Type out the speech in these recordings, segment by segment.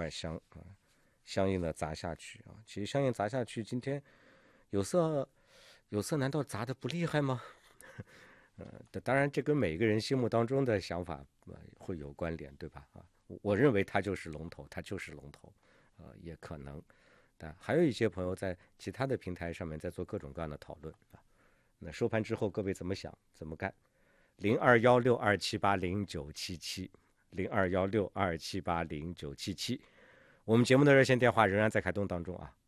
块香相应的砸下去啊。其实相应砸下去，今天有色难道砸得不厉害吗？当然这跟每个人心目当中的想法会有关联，对吧？我认为它就是龙头，也可能。但还有一些朋友在其他的平台上面在做各种各样的讨论啊。那收盘之后各位怎么想怎么干？0216278097702162780977，我们节目的热线电话仍然在开通当中啊。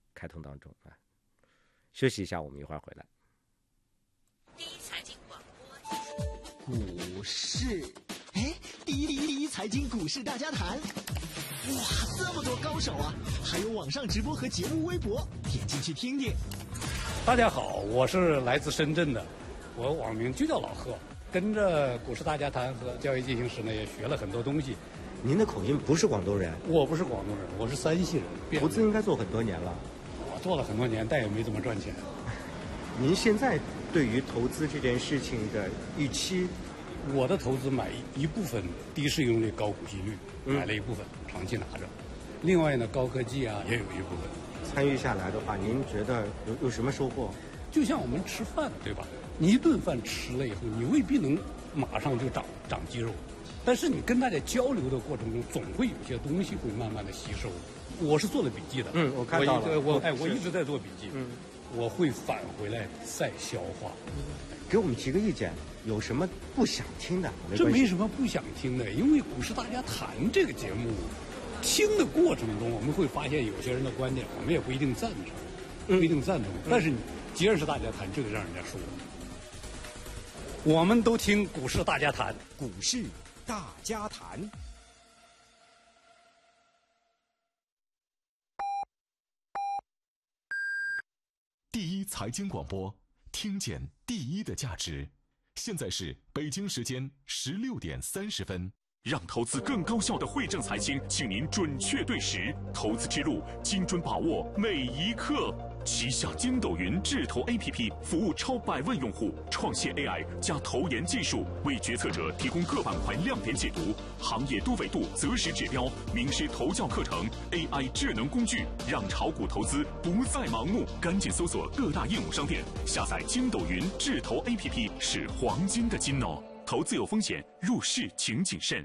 休息一下，我们一会儿回来。 第一财经广播股市，第一财经股市大家谈，哇，这么多高手啊！还有网上直播和节目微博，点进去听听。 大家好，我是来自深圳的，我网名就叫老贺，跟着股市大家谈和交易进行时呢，也学了很多东西。 您的口音不是广东人？ 我不是广东人，我是山西人。 投资应该做很多年了。 我做了很多年，但也没怎么赚钱。 您现在对于投资这件事情的预期？ 我的投资买一部分低市盈率、高股息率，买了一部分，长期拿着。另外呢，高科技啊也有一部分。 参与下来的话，您觉得有什么收获？ 就像我们吃饭，对吧？你一顿饭吃了以后，你未必能马上就长肌肉，但是你跟大家交流的过程中，总会有些东西会慢慢的吸收。我是做了笔记的， 我看到了， 我一直在做笔记，我会返回来再消化。 给我们提个意见，有什么不想听的？ 这没什么不想听的，因为股市大家谈这个节目，听的过程中我们会发现有些人的观点我们也不一定赞成，但是你既然是大家谈，这个让人家说，我们都听股市大家谈， 股市大家谈。 第一财经广播，听见第一的价值。现在是北京时间16:30。 让投资更高效的汇正财经，请您准确对时，投资之路精准把握每一刻。旗下筋斗云智投 APP 服务超100万用户，创新 AI 加投研技术，为决策者提供各板块亮点解读、行业多维度择时指标、名师投教课程、AI 智能工具，让炒股投资不再盲目。赶紧搜索各大应用商店，下载筋斗云智投 APP 是黄金的金哦。投资有风险，入市请谨慎。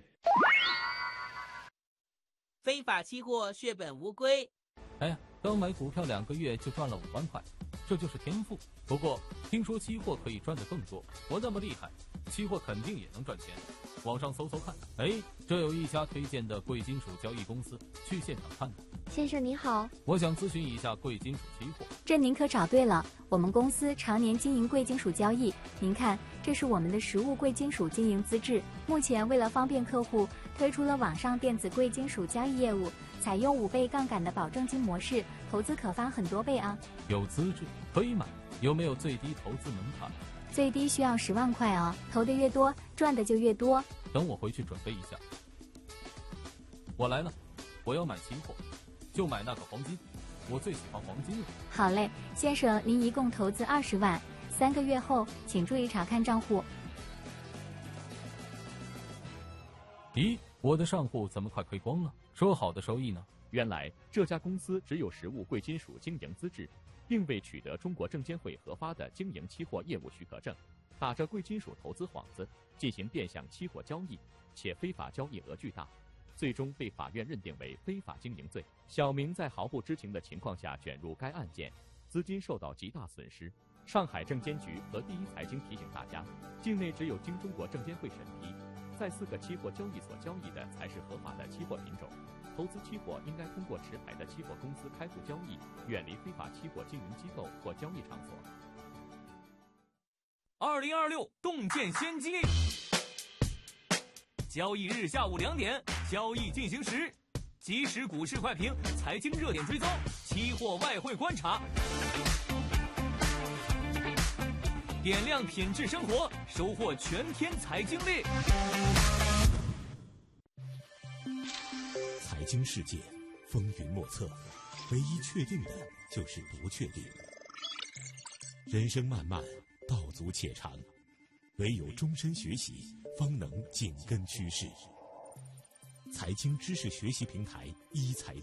非法期货血本无归。 哎呀，刚买股票2个月就赚了5万块，这就是天赋。不过听说期货可以赚得更多，我那么厉害，期货肯定也能赚钱。网上搜搜看，这有一家推荐的贵金属交易公司，去现场看看。 先生您好， 我想咨询一下贵金属期货。 这您可找对了，我们公司常年经营贵金属交易。您看，这是我们的实物贵金属经营资质。目前为了方便客户，推出了网上电子贵金属交易业务，采用5倍杠杆的保证金模式，投资可翻很多倍啊。 有资质可以买，有没有最低投资门槛？ 最低需要10万块哦，投的越多，赚的就越多。 等我回去准备一下。我来了，我要买期货，就买那个黄金，我最喜欢黄金了。 好嘞，先生，您一共投资20万，3个月后请注意查看账户。 咦，我的账户怎么快亏光了？说好的收益呢？ 原来这家公司只有实物贵金属经营资质，并未取得中国证监会核发的经营期货业务许可证，打着贵金属投资幌子进行变相期货交易，且非法交易额巨大，最终被法院认定为非法经营罪。小明在毫不知情的情况下卷入该案件，资金受到极大损失。上海证监局和第一财经提醒大家，境内只有经中国证监会审批，在4个期货交易所交易的才是合法的期货品种。投资期货应该通过持牌的期货公司开户交易，远离非法期货经营机构或交易场所。 2026洞见先机，交易日下午2点，交易进行时，即时股市快评、财经热点追踪、期货外汇观察，点亮品质生活，收获全天财经力。 财经世界风云莫测，唯一确定的就是不确定。人生漫漫，道阻且长，唯有终身学习，方能紧跟趋势。财经知识学习平台一财